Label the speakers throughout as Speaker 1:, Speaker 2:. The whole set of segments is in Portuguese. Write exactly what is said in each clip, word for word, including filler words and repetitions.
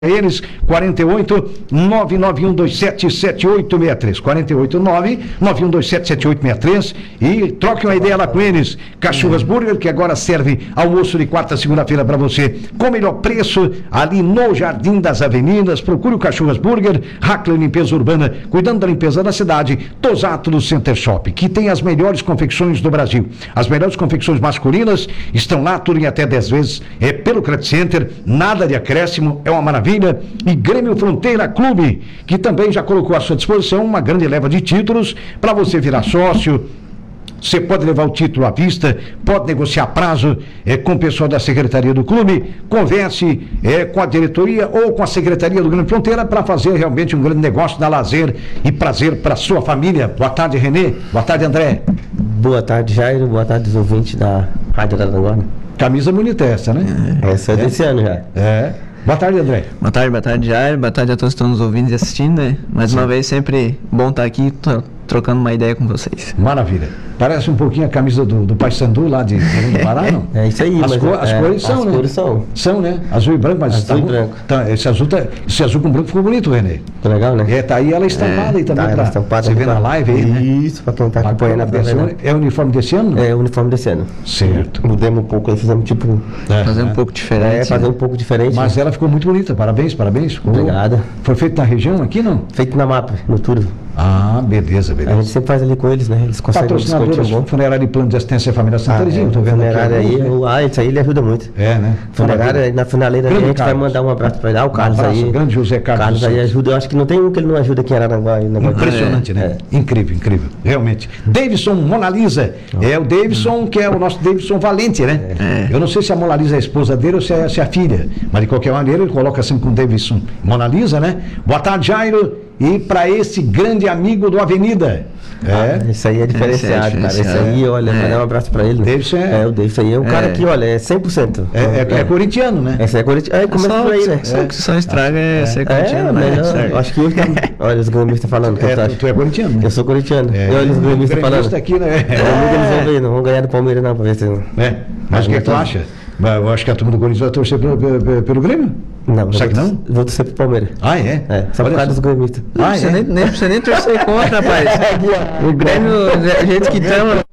Speaker 1: Eles, quarenta e oito, nove nove um dois sete, sete oito seis três, quarenta e oito, nove nove um dois sete, sete oito seis três, e troque uma ideia lá com eles. Cachorras Burger, que agora serve almoço de quarta a segunda-feira para você, com melhor preço, ali no Jardim das Avenidas. Procure o Cachorras Burger. Hackler Limpeza Urbana, cuidando da limpeza da cidade. Tosato do Center Shop, que tem as melhores confecções do Brasil. As melhores confecções masculinas estão lá, tudo em até dez vezes, é pelo Credit Center, nada de acréscimo, é uma maravilha. E Grêmio Fronteira Clube, que também já colocou à sua disposição uma grande leva de títulos para você virar sócio. Você pode levar o título à vista, pode negociar prazo é, com o pessoal da Secretaria do Clube, converse é, com a diretoria ou com a Secretaria do Grêmio Fronteira para fazer realmente um grande negócio, dar lazer e prazer para a sua família. Boa tarde, Renê. Boa tarde, André.
Speaker 2: Boa tarde, Jairo. Boa tarde, os ouvintes da Rádio Araranguá.
Speaker 1: Camisa bonita essa, né?
Speaker 2: É, essa é, é desse ano já.
Speaker 1: É. Boa tarde, André.
Speaker 3: Boa tarde, boa tarde, Jair. Boa tarde a todos que estão nos ouvindo e assistindo, né? Mais Sim. uma vez, sempre bom estar aqui trocando uma ideia com vocês.
Speaker 1: Maravilha. Parece um pouquinho a camisa do, do Paysandu lá de do Pará, não?
Speaker 2: É isso aí.
Speaker 1: As,
Speaker 2: mas
Speaker 1: cor, as
Speaker 2: é,
Speaker 1: cores são,
Speaker 2: as
Speaker 1: né?
Speaker 2: cores são.
Speaker 1: São, né? Azul e branco, mas
Speaker 2: azul
Speaker 1: tá,
Speaker 2: e branco.
Speaker 1: Tá, esse, azul tá, esse azul com branco ficou bonito, Renê.
Speaker 2: Ficou legal, né?
Speaker 1: É, tá aí ela estampada é, aí também.
Speaker 2: Tá,
Speaker 1: pra,
Speaker 2: estampada
Speaker 1: você vê na live aí, né?
Speaker 2: Isso, pra quem tá acompanhando a
Speaker 1: versão. É o uniforme desse ano?
Speaker 2: É o uniforme desse ano.
Speaker 1: Certo.
Speaker 2: Mudamos um pouco aí, fizemos tipo...
Speaker 3: É, fazer é. um pouco diferente.
Speaker 2: É, fazer um pouco diferente.
Speaker 1: Mas né? Ela ficou muito bonita, parabéns, parabéns. Ficou...
Speaker 2: Obrigada.
Speaker 1: Foi feito na região aqui, não?
Speaker 2: Feito na Mapa, no Turvo.
Speaker 1: Ah, beleza, beleza.
Speaker 2: A gente sempre faz ali com eles, né? Eles conseguem
Speaker 1: patrocinadores, funerária e plano de assistência à família Santa Terezinha,
Speaker 2: ah,
Speaker 1: tô vendo
Speaker 2: funerária
Speaker 1: aqui.
Speaker 2: Aí, o, ah, isso aí ele ajuda muito.
Speaker 1: É, né?
Speaker 2: Funerária, na finaleira a gente Carlos. vai mandar um abraço para ele. Ah, o Carlos um abraço, aí.
Speaker 1: Grande José Carlos.
Speaker 2: Carlos aí ajuda, eu acho que não tem um que ele não ajuda aqui em Araranguá.
Speaker 1: Impressionante, é. né? É. Incrível, incrível, realmente. Davidson Mona Lisa, oh. é o Davidson que é o nosso Davidson Valente, né? É. Eu não sei se a Mona Lisa é a esposa dele ou se é, se é a filha, mas de qualquer maneira ele coloca assim com o Davidson Mona Lisa, né? Boa tarde, Jairo. E para esse grande amigo do Avenida. É.
Speaker 2: Ah, isso aí é diferenciado, é, cara. Esse aí, olha, é. mandar um abraço pra ele. Né?
Speaker 1: Davidson é...
Speaker 2: é, o Davidson aí é um é. cara que, olha, é cem por cento.
Speaker 1: É, é, é, é corintiano, né?
Speaker 2: Esse é corintiano. É, começa
Speaker 3: só,
Speaker 2: por aí, né?
Speaker 3: Só que só estraga é, é ser corintiano,
Speaker 2: é,
Speaker 3: né?
Speaker 2: Não, acho que hoje tá... Olha, os gremistas falando.
Speaker 1: É, tu, tu é corintiano, né?
Speaker 2: Eu sou corintiano.
Speaker 1: É,
Speaker 2: e olha os gremistas falando.
Speaker 1: Aqui, né?
Speaker 2: É, eles vão ver, não vão ganhar do Palmeiras não, pra ver se...
Speaker 1: É, mas o que é que tu acha? Eu acho que a turma do Corinthians vai torcer pelo, pelo, pelo Grêmio?
Speaker 2: Não,
Speaker 1: sabe que não?
Speaker 2: Vou torcer pro Palmeiras.
Speaker 1: Ah, é?
Speaker 2: É, só por causa dos gremistas.
Speaker 3: Não, ah, é? nem, nem precisa nem torcer contra, rapaz. O Grêmio, a gente que tamo...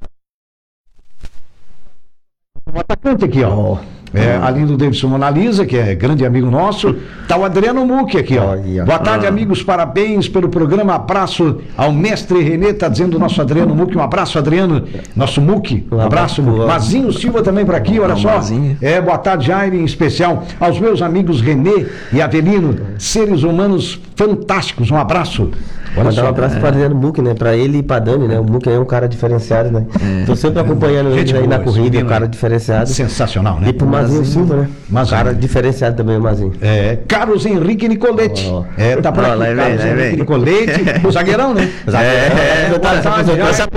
Speaker 1: Um atacante aqui, ó. É, além do Davidson Mona Lisa, que é grande amigo nosso, tá o Adriano Mucchi aqui, ó. Oh, boa tarde, ah. amigos, parabéns pelo programa, abraço ao mestre Renê, tá dizendo o nosso Adriano Mucchi, um abraço, Adriano, nosso Mucchi, um abraço, Mucchi. Mazinho Silva também por aqui, olha só. É, boa tarde, Jair, em especial aos meus amigos Renê e Avelino, seres humanos fantásticos, um abraço.
Speaker 2: Olha Mandar só, um abraço é. para Adriano Mucchi, né? Para ele e para Dani, né? O Mucchi é um cara diferenciado, né? É. Tô sempre acompanhando ele aí na corrida, um cara diferenciado.
Speaker 1: Sensacional, né?
Speaker 2: E pro Mazinho Silva, né? Mazinho. Cara diferenciado também, o Mazinho.
Speaker 1: É, Carlos Henrique Nicolete. Oh. É, tá por aqui, oh, Carlos vem, Henrique vem. Nicolete, o zagueirão, né?
Speaker 2: É, é, boa tarde,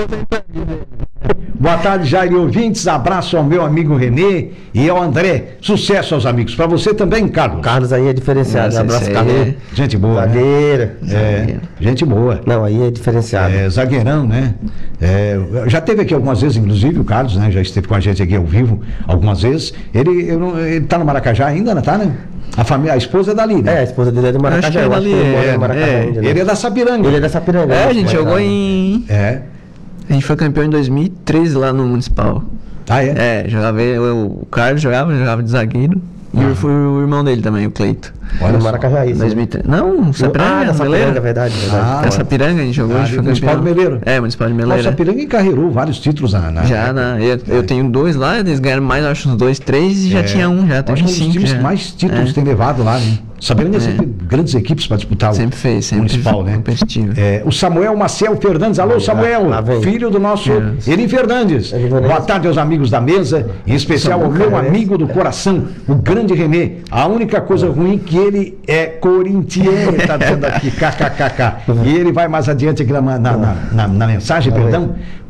Speaker 1: boa tarde, Jair ouvintes, abraço ao meu amigo Renê e ao André, sucesso aos amigos, para você também, Carlos.
Speaker 2: Carlos aí é diferenciado,
Speaker 3: Nossa,
Speaker 2: abraço,
Speaker 3: é...
Speaker 1: Carlos. Gente boa,
Speaker 2: zagueiro.
Speaker 1: Né? É, gente boa.
Speaker 2: Não, aí é diferenciado.
Speaker 1: É, zagueirão, né? É, já teve aqui algumas vezes, inclusive, o Carlos, né? Já esteve com a gente aqui ao vivo algumas vezes. Ele, eu não, ele tá no Maracajá ainda, não tá, né? A, família, a esposa é dali, né?
Speaker 2: É, a esposa dele é do Maracajá.
Speaker 3: Eu acho que ele é,
Speaker 2: é, Maracajá
Speaker 1: é,
Speaker 2: ainda, né?
Speaker 1: Ele é da Sapiranga.
Speaker 2: Ele é da Sapiranga.
Speaker 3: É, a gente
Speaker 2: é,
Speaker 3: jogou em...
Speaker 1: É.
Speaker 3: A gente foi campeão em dois mil e treze lá no Municipal.
Speaker 1: Ah, é?
Speaker 3: É, jogava eu, o Carlos jogava, jogava de zagueiro. E ah. foi o irmão dele também, o Cleito.
Speaker 2: Olha, no Maracajá isso.
Speaker 3: dois mil e treze. Não, Sapiranga,
Speaker 2: ah, Sapiranga, verdade, verdade.
Speaker 3: Ah, essa Sapiranga a gente jogou,
Speaker 1: ah,
Speaker 3: a gente foi
Speaker 1: Municipal de Meleiro.
Speaker 3: É, Municipal de Meleiro.
Speaker 1: O Sapiranga encarreirou vários títulos na... na
Speaker 3: já, na, eu, eu é. tenho dois lá, eles ganharam mais, acho, uns dois, três e já é. tinha um, já tem
Speaker 1: uns
Speaker 3: cinco.
Speaker 1: Os times
Speaker 3: já.
Speaker 1: que mais títulos é. tem levado lá, né? Sapiranga é. sempre grandes equipes para disputar
Speaker 3: sempre o fez, sempre
Speaker 1: Municipal, né?
Speaker 3: Competitivo.
Speaker 1: É, o Samuel Maciel Fernandes, alô Samuel, filho do nosso é. Eri Fernandes. É. Boa tarde aos amigos da mesa, em especial ao meu amigo do coração, o grande Renê. A única coisa ruim que ele é corintiano, tá dizendo aqui, kkkk. E ele vai mais adiante aqui na, na, na, na, na mensagem, perdão.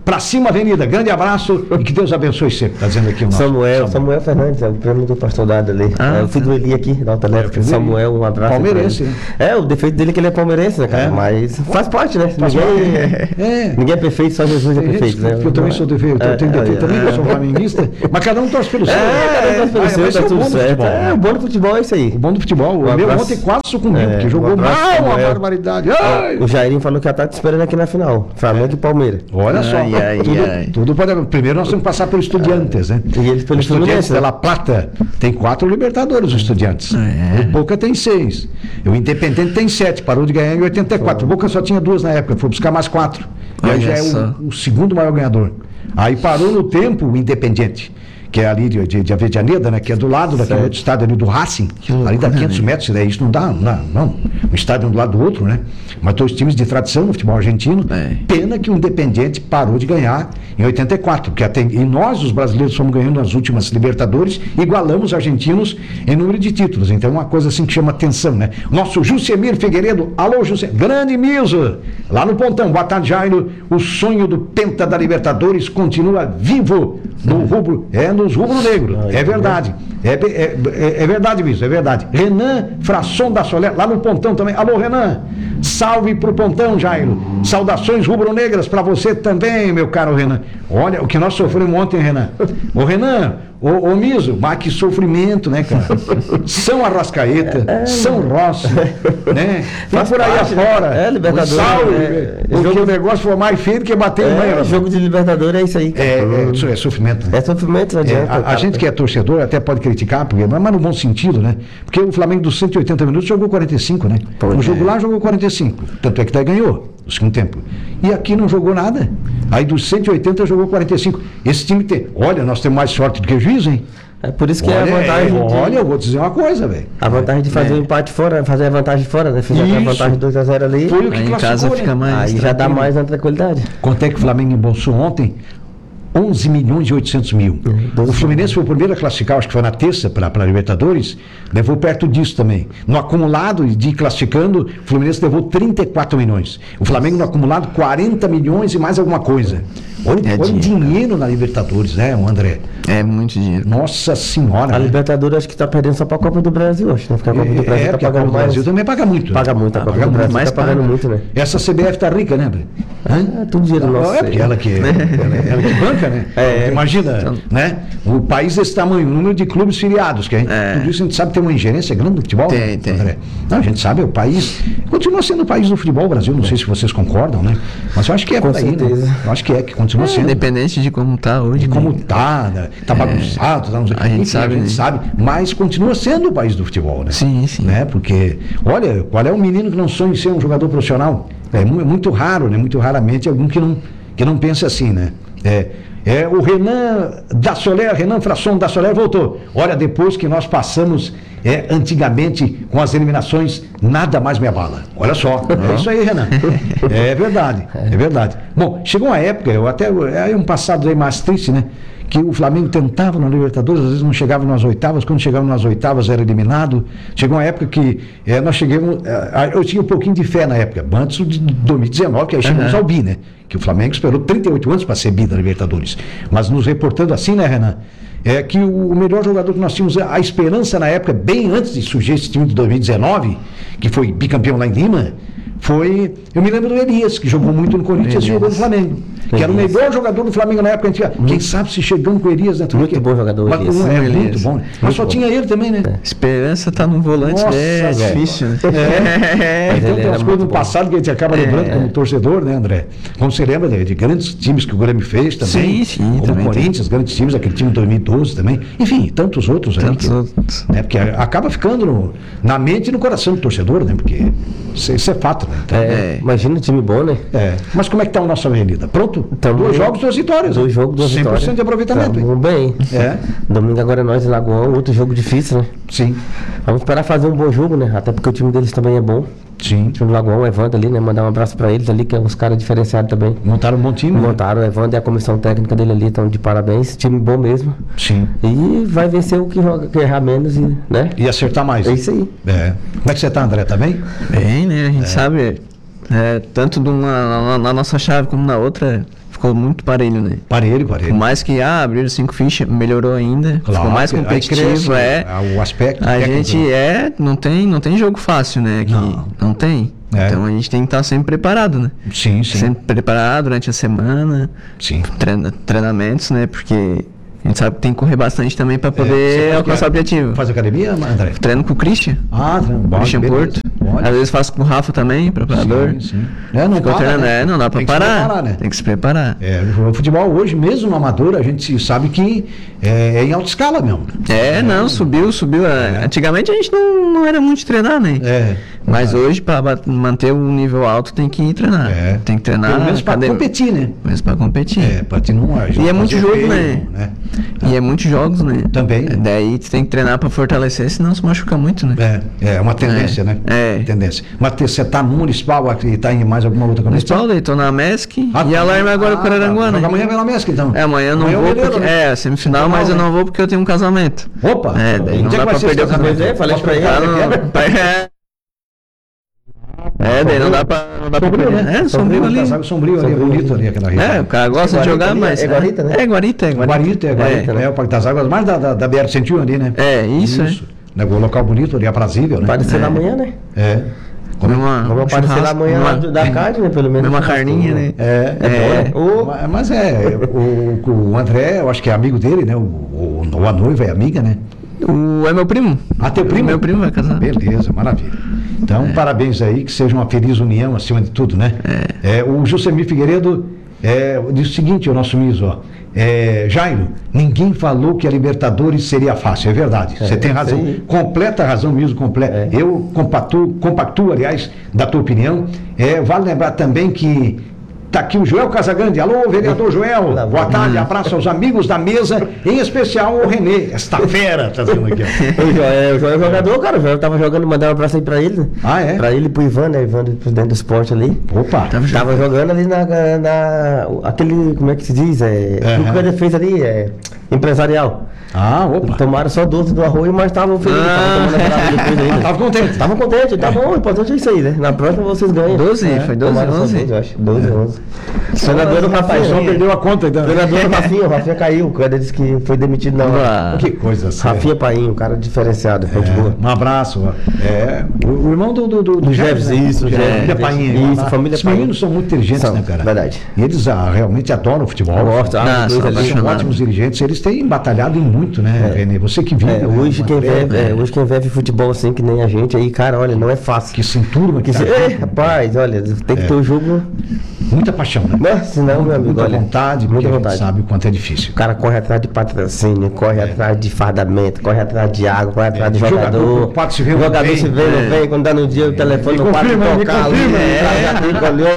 Speaker 1: Pra cima, Avenida. Grande abraço e que Deus abençoe sempre. Tá dizendo aqui o nosso
Speaker 2: Samuel, Samuel Fernandes, é o prêmio do pastor Dado ali.
Speaker 3: Ah,
Speaker 2: é o filho do Eli aqui, da Alta Elétrica. Samuel, um abraço.
Speaker 1: Palmeirense, né?
Speaker 2: É, o defeito dele é que ele é palmeirense, né, cara?
Speaker 1: É.
Speaker 2: Mas faz parte, né?
Speaker 1: Faz
Speaker 2: ninguém,
Speaker 1: parte. É.
Speaker 2: ninguém é perfeito, só Jesus é
Speaker 1: Tem
Speaker 2: perfeito,
Speaker 1: gente
Speaker 2: né?
Speaker 1: que eu também sou defeito, eu tenho defeito também, eu sou flamenguista, mas cada um torce pelo seu.
Speaker 2: É, cada um torce pelo
Speaker 1: Ah,
Speaker 2: seu,
Speaker 1: mas
Speaker 2: tá
Speaker 1: é o
Speaker 2: tudo
Speaker 1: bom do
Speaker 2: certo.
Speaker 1: futebol,
Speaker 2: É,
Speaker 1: né?
Speaker 2: o bom do futebol é isso aí.
Speaker 1: O bom do futebol. O
Speaker 2: Um
Speaker 1: meu
Speaker 2: abraço.
Speaker 1: ontem quase sucumbiu,
Speaker 2: É,
Speaker 1: porque
Speaker 2: um
Speaker 1: jogou
Speaker 2: abraço,
Speaker 1: mal, uma
Speaker 2: Samuel.
Speaker 1: barbaridade. Ai!
Speaker 2: O Jairinho falou que já tá te esperando aqui na final. Flamengo e Palmeiras.
Speaker 1: Olha só,
Speaker 3: Ai, ai,
Speaker 1: tudo,
Speaker 3: ai.
Speaker 1: tudo pode. Primeiro nós temos que passar pelo Estudiantes, né?
Speaker 2: E eles pelo
Speaker 1: O Estudiantes
Speaker 2: Fluminense,
Speaker 1: de
Speaker 2: né?
Speaker 1: La Plata tem quatro Libertadores, os Estudiantes.
Speaker 3: É.
Speaker 1: O Boca tem seis. O Independente tem sete, parou de ganhar em oitenta e quatro. O Boca só tinha duas na época, foi buscar mais quatro. E aí
Speaker 3: Olha
Speaker 1: já é
Speaker 3: só.
Speaker 1: o, o segundo maior ganhador. Aí parou no tempo o Independente, que é ali de, de, de Avejaneda, né? Que é do lado daquele
Speaker 2: Certo.
Speaker 1: outro estádio ali do Racing.
Speaker 3: loucura,
Speaker 1: Ali dá quinhentos
Speaker 3: né?
Speaker 1: metros, daí isso não dá, não, dá, não. Um estádio um do lado do outro, né? Mas dois times de tradição no futebol argentino.
Speaker 3: É.
Speaker 1: Pena que o Independente parou de ganhar em oitenta e quatro, porque até, e nós, os brasileiros, fomos ganhando nas últimas Libertadores, igualamos os argentinos em número de títulos. Então é uma coisa assim que chama atenção, né? Nosso Jusemir Figueiredo, alô Jusemir, grande Miso, lá no Pontão, boa tarde, Jairo. O sonho do Penta da Libertadores continua vivo no rubro, é nos rubro-negro, é verdade. É, é, é, é verdade, Miso, é verdade. Renan Frasson da Soler, lá no Pontão também. Alô, Renan, salve pro Pontão, Jairo. Saudações rubro-negras para você também, meu caro Renan. Olha o que nós sofremos ontem, Renan. Ô Renan, ô, ô Miso, mas que sofrimento, né, cara? São Arrascaeta, São Rossi, né? E
Speaker 2: Faz
Speaker 1: por aí
Speaker 2: parte, né?
Speaker 1: afora.
Speaker 2: É, Libertadores,
Speaker 1: O salve,
Speaker 2: é,
Speaker 1: porque
Speaker 2: jogo-
Speaker 1: o negócio foi mais feio que bater em mãe.
Speaker 2: É,
Speaker 1: né?
Speaker 2: jogo de Libertadores é isso aí. cara.
Speaker 1: É, é, isso é sofrimento, né?
Speaker 2: É sofrimento, não
Speaker 1: É,
Speaker 2: adianta.
Speaker 1: a, a
Speaker 2: cara.
Speaker 1: gente que é torcedor até pode criticar, porque, mas mas no bom sentido, né? Porque o Flamengo dos cento e oitenta minutos jogou quarenta e cinco, né?
Speaker 2: Pois
Speaker 1: O jogo
Speaker 2: é.
Speaker 1: lá jogou quarenta e cinco. Tanto é que daí ganhou no segundo tempo. E aqui não jogou nada. Aí dos cento e oitenta jogou quarenta e cinco. Esse time tem. Olha, nós temos mais sorte do que juízo, hein?
Speaker 2: É por isso que
Speaker 1: olha,
Speaker 2: é a vantagem.
Speaker 1: é,
Speaker 2: de,
Speaker 1: olha, eu vou dizer uma coisa, velho.
Speaker 2: A vantagem de fazer o empate fora, fazer a vantagem fora, né? Fizer a
Speaker 1: Isso.
Speaker 2: vantagem dois a zero ali.
Speaker 1: Foi o que
Speaker 3: Aí em casa
Speaker 1: classificou,
Speaker 3: fica
Speaker 1: né?
Speaker 3: mais.
Speaker 2: Aí já dá
Speaker 3: tranquilo.
Speaker 2: mais na tranquilidade.
Speaker 1: Quanto é que o Flamengo embolsou ontem? onze milhões e oitocentos mil.
Speaker 2: doze
Speaker 1: O Fluminense foi o primeiro a classificar, acho que foi na terça para a Libertadores, levou perto disso também. No acumulado de ir classificando, o Fluminense levou trinta e quatro milhões. O Flamengo no acumulado quarenta milhões e mais alguma coisa. Olha,
Speaker 3: É
Speaker 1: olha o
Speaker 3: dinheiro.
Speaker 1: dinheiro na Libertadores, né, o André?
Speaker 3: É muito dinheiro.
Speaker 1: Nossa Senhora.
Speaker 2: A
Speaker 1: né?
Speaker 2: Libertadores acho que tá perdendo só pra Copa do Brasil, acho, né? Porque a Copa do Brasil
Speaker 1: É,
Speaker 2: tá
Speaker 1: porque a Copa
Speaker 2: pagando
Speaker 1: do
Speaker 2: mais.
Speaker 1: Brasil também paga muito. né?
Speaker 2: Paga muito, a
Speaker 1: Ah,
Speaker 2: Copa
Speaker 1: paga
Speaker 2: do Brasil
Speaker 3: mais
Speaker 2: tá pagando
Speaker 3: paga.
Speaker 2: muito, né?
Speaker 1: Essa C B F tá rica, né, André? Hã?
Speaker 2: É tudo dinheiro nosso.
Speaker 1: É porque ela que, ela, ela que banca, né?
Speaker 2: É.
Speaker 1: Imagina, né? O país desse tamanho, o número de clubes filiados, que a gente,
Speaker 3: É.
Speaker 1: tudo isso a gente sabe que tem uma ingerência grande no futebol.
Speaker 3: Tem,
Speaker 1: né,
Speaker 3: tem.
Speaker 1: André? Não, a gente sabe, o país continua sendo o país do futebol, o Brasil, não sei se vocês concordam, né? Mas eu acho que é
Speaker 2: Com
Speaker 1: por aí,
Speaker 2: certeza.
Speaker 1: né? Eu acho que é, que continua sendo.
Speaker 3: Independente de como tá hoje.
Speaker 1: De como
Speaker 3: né?
Speaker 1: tá, né? Tá bagunçado, tá, não sei.
Speaker 3: a gente
Speaker 1: Enfim,
Speaker 3: sabe,
Speaker 1: a gente
Speaker 3: né?
Speaker 1: sabe, mas continua sendo o país do futebol, né?
Speaker 3: Sim, sim.
Speaker 1: Né? Porque, olha, qual é o menino que não sonha em ser um jogador profissional? É mu- muito raro, né? Muito raramente algum que não, que não pense assim, né? É, é o Renan da Soler, Renan Frasson da Soler voltou. Olha, depois que nós passamos é, antigamente com as eliminações, nada mais me abala. Olha só, é isso aí, Renan. É verdade, é verdade. Bom, chegou uma época, eu até é um passado aí mais triste, né? Que o Flamengo tentava na Libertadores, às vezes não chegava nas oitavas, quando chegava nas oitavas era eliminado. Chegou uma época que é, nós chegamos, é, eu tinha um pouquinho de fé na época, antes de dois mil e dezenove, que aí chegamos
Speaker 3: Uhum.
Speaker 1: ao bi, né? Que o Flamengo esperou trinta e oito anos para ser bi da Libertadores. Mas nos reportando assim, né, Renan? É que o, o melhor jogador que nós tínhamos, a esperança na época, bem antes de surgir esse time de dois mil e dezenove, que foi bicampeão lá em Lima, foi, eu me lembro do Elias, que jogou muito no Corinthians e jogou no Flamengo. Que era o
Speaker 2: Elias.
Speaker 1: melhor jogador do Flamengo na época. A gente, quem sabe se chegando com o Elias, né?
Speaker 2: Muito bom jogador,
Speaker 1: Mas,
Speaker 2: Elias.
Speaker 1: um, é,
Speaker 3: Elias.
Speaker 1: muito bom. Mas só
Speaker 2: bom.
Speaker 1: tinha ele também, né?
Speaker 3: Esperança tá no volante,
Speaker 1: Nossa,
Speaker 3: é
Speaker 1: velho.
Speaker 3: difícil, né?
Speaker 1: É, então
Speaker 2: ele
Speaker 1: tem
Speaker 2: era
Speaker 1: umas coisas
Speaker 2: muito
Speaker 1: do
Speaker 2: bom.
Speaker 1: passado que a gente acaba lembrando como torcedor, né, André? Como você lembra de, de grandes times que o Grêmio fez também.
Speaker 3: Sim, sim,
Speaker 1: Como
Speaker 3: também
Speaker 1: o Corinthians, grandes times, aquele time de dois mil e doze também. Enfim, tantos outros aí.
Speaker 3: Tantos
Speaker 1: que-
Speaker 3: outros.
Speaker 1: né, porque acaba ficando no- na mente e no coração do torcedor, né? Porque isso, isso é fato, né? Então,
Speaker 2: É,
Speaker 3: É.
Speaker 2: imagina um time bom, né?
Speaker 1: é. Mas como é que tá o nosso Avenida? Pronto?
Speaker 2: Tamo-
Speaker 1: dois jogos, duas vitórias.
Speaker 2: Dois jogos, duas
Speaker 1: cem por cento
Speaker 2: vitórias.
Speaker 1: de aproveitamento. hein?
Speaker 2: Tamo bem.
Speaker 1: É,
Speaker 2: Domingo agora é nós em Lagoão, outro jogo difícil, né?
Speaker 1: sim,
Speaker 2: Vamos esperar fazer um bom jogo, né? Até porque o time deles também é bom.
Speaker 1: sim.
Speaker 2: O time do Lagoão, o Evandro ali, né? Mandar um abraço pra eles ali, que é uns caras diferenciados também.
Speaker 1: Montaram um bom time. né?
Speaker 2: Montaram o Evandro e a comissão técnica dele ali, estão de parabéns. Time bom mesmo.
Speaker 1: Sim.
Speaker 2: E vai vencer o que, joga, que errar menos, e, né?
Speaker 1: E acertar mais.
Speaker 2: É isso aí.
Speaker 1: É. Como é que você tá, André? Tá bem?
Speaker 3: Bem, né? A gente sabe, é, tanto de uma, na, na nossa chave como na outra, ficou ficou muito parelho, né?
Speaker 1: Parelho, parelho.
Speaker 3: Por mais que, ah, abriram cinco fichas, melhorou ainda,
Speaker 1: Claro,
Speaker 3: ficou mais
Speaker 1: aí
Speaker 3: competitivo,
Speaker 1: cresce,
Speaker 3: é.
Speaker 1: O aspecto
Speaker 3: A
Speaker 1: técnico.
Speaker 3: gente é, não tem, não tem jogo fácil, né? Aqui,
Speaker 1: Não.
Speaker 3: não tem.
Speaker 1: É.
Speaker 3: Então a gente tem que estar sempre preparado, né?
Speaker 1: Sim, sim.
Speaker 3: Sempre preparado durante a semana,
Speaker 1: Sim.
Speaker 3: treina, treinamentos, né? Porque a gente sabe que tem que correr bastante também para
Speaker 1: É, você
Speaker 3: poder
Speaker 1: faz
Speaker 3: alcançar o
Speaker 1: que-
Speaker 3: objetivo.
Speaker 1: Faz academia, André?
Speaker 3: Treino com o Christian,
Speaker 1: Ah, bom,
Speaker 3: Christian
Speaker 1: beleza.
Speaker 3: Porto.
Speaker 1: Olha.
Speaker 3: Às vezes faço com o Rafa também, preparador.
Speaker 1: Sim, sim. É, não
Speaker 3: Ficou
Speaker 1: para,
Speaker 3: treinando,
Speaker 1: né?
Speaker 3: é, não dá pra
Speaker 1: Tem que se
Speaker 3: parar.
Speaker 1: preparar, né?
Speaker 3: Tem que se preparar.
Speaker 1: É, o futebol hoje, mesmo no amador, a gente sabe que é, é em alta escala mesmo.
Speaker 3: É, não, subiu, subiu.
Speaker 1: É.
Speaker 3: Antigamente a gente não, não era muito de treinar, né?
Speaker 1: É.
Speaker 3: Mas hoje, para manter um nível alto, tem que ir treinar.
Speaker 1: É.
Speaker 3: Tem que treinar.
Speaker 1: Pelo menos para
Speaker 3: cadê-
Speaker 1: competir, né?
Speaker 3: Pelo menos pra competir.
Speaker 1: É, para te não.
Speaker 3: E é muito
Speaker 1: fazer
Speaker 3: jogo,
Speaker 1: feio,
Speaker 3: né? E é muitos jogos, né?
Speaker 1: Também, né?
Speaker 3: Daí tu tem que treinar pra fortalecer, senão se machuca muito, né?
Speaker 1: É, é uma tendência,
Speaker 3: É,
Speaker 1: né?
Speaker 3: é.
Speaker 1: Tendência. Mas te- você tá no municipal e tá em mais alguma outra competição?
Speaker 3: Municipal, daí tô na MESC
Speaker 1: Ah,
Speaker 3: e alarme agora
Speaker 1: ah,
Speaker 3: com o Araranguá,
Speaker 1: tá.
Speaker 3: né?
Speaker 1: Joga amanhã pela Mesca, então.
Speaker 3: É, amanhã eu não
Speaker 1: Amanhã é o
Speaker 3: vou
Speaker 1: Mineiro,
Speaker 3: porque...
Speaker 1: né?
Speaker 3: É, semifinal,
Speaker 1: Semifinal,
Speaker 3: mas eu
Speaker 1: né?
Speaker 3: não vou porque eu tenho um casamento.
Speaker 1: Opa!
Speaker 3: É, daí
Speaker 1: Onde
Speaker 3: não
Speaker 1: é que
Speaker 3: dá
Speaker 1: vai
Speaker 3: pra
Speaker 1: ser esse
Speaker 3: perder o
Speaker 1: casamento?
Speaker 3: casamento.
Speaker 2: É, fala isso pra ele.
Speaker 3: Tá
Speaker 2: né?
Speaker 3: no... É, É, daí não dá pra, não dá pra
Speaker 1: Sombrio,
Speaker 3: perder.
Speaker 1: né?
Speaker 3: É, sombrio ali.
Speaker 1: Sombrio, sombrio ali, é
Speaker 2: Sombrio.
Speaker 1: bonito ali aquela região.
Speaker 3: É, o cara gosta de
Speaker 2: Guarita
Speaker 3: jogar,
Speaker 2: ali,
Speaker 3: mas...
Speaker 2: é Guarita, né?
Speaker 3: É, Guarita, é Guarita.
Speaker 1: Guarita, é Guarita, né? O Parque das Águas, mais da, da, da B R cento e um ali, né?
Speaker 3: É, isso,
Speaker 1: Né? O local bonito ali, aprazível, né?
Speaker 2: Aparecer
Speaker 3: É.
Speaker 2: lá amanhã, né?
Speaker 1: É.
Speaker 3: Comer uma,
Speaker 2: Vamos
Speaker 3: um
Speaker 2: aparecer lá
Speaker 3: churrasco,
Speaker 2: amanhã
Speaker 3: uma-
Speaker 2: lá da carne, né? Pelo menos.
Speaker 3: comer uma carninha, né?
Speaker 1: É, é,
Speaker 3: É.
Speaker 1: bom, né? Mas- Mas é, o, o André, eu acho que é amigo dele, né? O, o, o- a noiva é amiga, né?
Speaker 3: O, é meu primo.
Speaker 1: Ah, teu primo?
Speaker 3: Meu primo vai casar.
Speaker 1: Beleza, maravilha. Então, parabéns aí, que seja uma feliz união acima de tudo, né? É. o Jusemir Figueiredo é, diz o seguinte, o nosso Miso, ó. É, Jairo, ninguém falou que a Libertadores seria fácil, é verdade. Você tem razão,
Speaker 2: sim.
Speaker 1: completa razão, Miso, completa.
Speaker 2: É.
Speaker 1: Eu compactuo, compactuo, aliás, da tua opinião. É, vale lembrar também que tá aqui o Joel Casagrande. Alô, vereador Joel.
Speaker 2: Tá bom.
Speaker 1: Boa tarde, abraço aos amigos da mesa, em especial o Renê, esta fera, tá dizendo aqui, ó.
Speaker 2: O Joel, é, o Joel é jogador, cara. O Joel tava jogando, mandar um abraço aí pra ele. Né?
Speaker 1: Ah, é?
Speaker 2: Pra ele e pro Ivan, né? Ivan dentro do esporte ali.
Speaker 1: Opa.
Speaker 3: Tava
Speaker 2: Tava jogando ali na, na. Aquele. Como é que se diz? É,
Speaker 1: Aham.
Speaker 2: O que o cara fez ali é. Empresarial.
Speaker 1: Ah, opa.
Speaker 2: Tomaram só doze do arroz, mas estavam felizes.
Speaker 3: Ah.
Speaker 2: Estavam tomando aquela depois ainda.
Speaker 1: Tava contente.
Speaker 2: Tava contente, tá bom, o importante é isso aí, né? Na próxima vocês ganham.
Speaker 3: doze?
Speaker 2: É,
Speaker 3: Foi doze,
Speaker 2: tomaram só
Speaker 3: onze?
Speaker 2: doze, eu acho. doze, onze. Treinador do
Speaker 1: Rapaz,
Speaker 2: Rafinha.
Speaker 1: só perdeu a conta então.
Speaker 2: Treinador do Rafinha, o Rafinha caiu. O cara disse que foi demitido na hora.
Speaker 3: Ah,
Speaker 1: Que coisa séria.
Speaker 2: Rafinha Painho, um cara diferenciado, gente boa.
Speaker 1: É, um abraço. ó. É, o, o irmão do, do, do, do
Speaker 2: Jefferson,
Speaker 1: né?
Speaker 2: isso,
Speaker 1: Jefferson,
Speaker 2: Jefferson.
Speaker 1: família Painha.
Speaker 2: Isso,
Speaker 1: lá.
Speaker 2: família
Speaker 1: Os
Speaker 2: Painha.
Speaker 1: meninos são muito inteligentes,
Speaker 2: São,
Speaker 1: né, cara?
Speaker 2: verdade.
Speaker 1: E eles ah, realmente adoram o futebol.
Speaker 2: Eu gosto, ah,
Speaker 3: Não,
Speaker 2: os dois
Speaker 3: são
Speaker 2: ali.
Speaker 1: Eles são
Speaker 3: apaixonados.
Speaker 1: ótimos dirigentes, eles têm batalhado em muito, né, Renê? Você que vive.
Speaker 2: É,
Speaker 1: né,
Speaker 2: hoje,
Speaker 1: o
Speaker 2: quem
Speaker 1: André,
Speaker 2: vive, é, hoje quem vive futebol assim, que nem a gente, aí, cara, olha, não é fácil.
Speaker 1: Que se enturma, que
Speaker 2: Que
Speaker 1: tá
Speaker 2: se, é, rapaz, olha, tem que ter o jogo.
Speaker 1: muita paixão, né?
Speaker 2: Né? Senão, meu amigo,
Speaker 1: Muita
Speaker 2: olha.
Speaker 1: vontade, porque
Speaker 2: muita
Speaker 1: a gente
Speaker 2: vontade.
Speaker 1: sabe o quanto é difícil.
Speaker 2: O cara corre atrás de patrocínio, corre atrás de fardamento, corre atrás de água, corre atrás
Speaker 1: É,
Speaker 2: de
Speaker 1: jogador
Speaker 2: jogador.
Speaker 1: preocupado se vê ou não
Speaker 2: jogador
Speaker 1: vem.
Speaker 2: se vê, não vem, quando dá no dia o telefone
Speaker 1: Me
Speaker 2: não para de
Speaker 1: confirma, me
Speaker 2: tocar ali.
Speaker 1: confirma.
Speaker 2: É, fica olhando.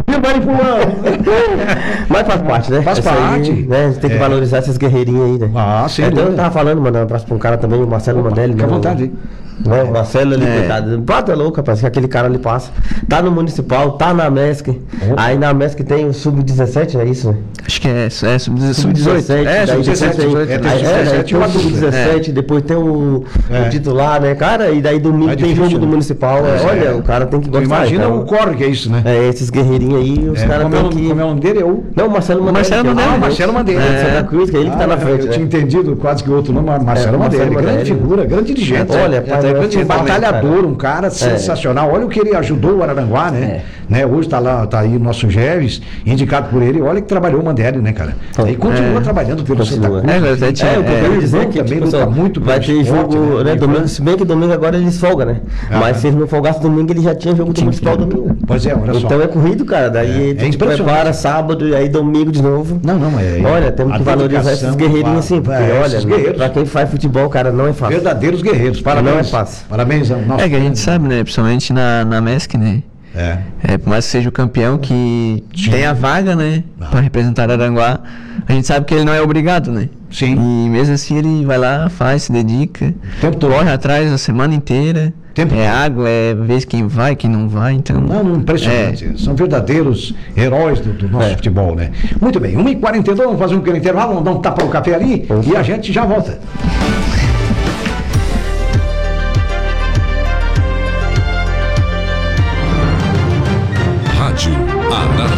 Speaker 2: Mas faz parte, né?
Speaker 1: Faz
Speaker 2: Isso aí,
Speaker 1: parte.
Speaker 2: né? A gente tem que
Speaker 1: É.
Speaker 2: valorizar esses guerreirinhos aí, né?
Speaker 1: Ah, sem
Speaker 2: Então eu
Speaker 1: dúvida.
Speaker 2: tava falando, mandando um abraço pra um cara também, o Marcelo Mandelli.
Speaker 1: Fica à
Speaker 2: né?
Speaker 1: vontade.
Speaker 2: Né? O Marcelo ali,
Speaker 3: É.
Speaker 2: coitado. Pata é louco, rapaz, que aquele cara ali passa. Tá no Municipal, tá na MESC. Aí na MESC tem o sub dezessete, é isso, né?
Speaker 3: acho que é, é sub dezoito.
Speaker 2: daí
Speaker 3: É, sub
Speaker 2: depois
Speaker 3: dezoito.
Speaker 2: tem-
Speaker 1: é, tem
Speaker 2: aí,
Speaker 1: sub
Speaker 2: é,
Speaker 1: dezessete
Speaker 2: aí tem
Speaker 1: e o
Speaker 2: o sub
Speaker 1: adulto.
Speaker 2: dezessete, depois tem o,
Speaker 1: É.
Speaker 2: o titular, né, cara? E daí domingo
Speaker 1: É
Speaker 2: tem
Speaker 1: difícil,
Speaker 2: jogo do
Speaker 1: né?
Speaker 2: Municipal.
Speaker 1: É.
Speaker 2: Olha, o cara tem que
Speaker 1: Tu
Speaker 2: gostar.
Speaker 1: imagina
Speaker 2: então,
Speaker 1: o corre que é isso, né?
Speaker 2: É, esses guerreirinhos aí, os
Speaker 1: É,
Speaker 2: caras
Speaker 1: como, é o
Speaker 2: têm
Speaker 1: nome-
Speaker 2: que.
Speaker 1: como é o nome dele? É o...
Speaker 2: Não, o Marcelo Mandelli.
Speaker 3: Marcelo
Speaker 2: que é o-
Speaker 3: Mandelli.
Speaker 1: Ah, Marcelo Mandelli.
Speaker 2: É, Santa Cruz, que é ele que tá
Speaker 1: Ah,
Speaker 2: na frente,
Speaker 1: eu tinha
Speaker 2: né?
Speaker 1: entendido quase que outro nome, mas Marcelo
Speaker 2: É,
Speaker 1: Mandelli,
Speaker 2: Marcelo
Speaker 1: grande
Speaker 2: Mandelli.
Speaker 1: figura, grande dirigente.
Speaker 2: Olha,
Speaker 1: É,
Speaker 2: pai,
Speaker 1: é,
Speaker 2: eu
Speaker 1: grande
Speaker 2: acho
Speaker 1: batalhador,
Speaker 2: cara.
Speaker 1: um cara sensacional. Olha o que ele ajudou o Araranguá, né? né? Hoje tá lá, tá aí o nosso Jeves, indicado por ele. Olha que trabalhou o Mandelli, né, cara? E continua
Speaker 3: É.
Speaker 1: trabalhando pelo Santa
Speaker 2: Continua.
Speaker 1: Cruz.
Speaker 3: É, mas é, tinha-
Speaker 2: É, o que eu
Speaker 3: é,
Speaker 2: quero dizer é
Speaker 1: irmão
Speaker 2: que
Speaker 1: também
Speaker 2: tipo,
Speaker 1: luta
Speaker 2: só
Speaker 1: muito
Speaker 2: vai
Speaker 1: pelo
Speaker 2: ter
Speaker 1: esporte,
Speaker 2: jogo,
Speaker 1: né?
Speaker 2: né?
Speaker 1: E
Speaker 2: Domingo,
Speaker 1: vai-
Speaker 2: se bem que domingo agora eles folgam, né?
Speaker 1: Ah.
Speaker 2: Mas se eles não folgassem domingo, ele já tinha jogo do municipal domingo.
Speaker 1: Pois é, olha só.
Speaker 2: Então é corrido, cara. Daí
Speaker 1: É, é
Speaker 2: tu te
Speaker 1: impressionante.
Speaker 2: prepara sábado e aí domingo de novo.
Speaker 1: Não, não, é.
Speaker 2: Olha, temos
Speaker 1: a
Speaker 2: que valorizar esses
Speaker 1: dedicação,
Speaker 2: guerreirinhos assim, porque
Speaker 1: é,
Speaker 2: olha,
Speaker 1: esses guerreiros,
Speaker 2: pra quem faz futebol, cara, não é fácil.
Speaker 1: verdadeiros guerreiros. Parabéns.
Speaker 2: Não é fácil.
Speaker 1: Parabéns ao nosso.
Speaker 3: É que a gente sabe, né? Principalmente na, na MESC, né?
Speaker 1: É.
Speaker 3: É, por mais que seja o campeão que
Speaker 1: Sim.
Speaker 3: tem a vaga, né?
Speaker 1: Ah.
Speaker 3: Pra representar Aranguá, a gente sabe que ele não é obrigado, né?
Speaker 1: Sim.
Speaker 3: E mesmo assim ele vai lá, faz, se dedica,
Speaker 1: Tempo todo.
Speaker 3: corre atrás a semana inteira.
Speaker 1: Tempo
Speaker 3: é
Speaker 1: todo.
Speaker 3: água, é ver quem vai, quem não vai, então.
Speaker 1: Não, não, impressionante. São verdadeiros heróis do, do nosso
Speaker 2: É.
Speaker 1: futebol, né? Muito bem, uma e quarenta e dois, vamos fazer um pequeno intervalo, vamos dar um tapa no café ali e a gente já volta.
Speaker 4: Rádio Araranguá.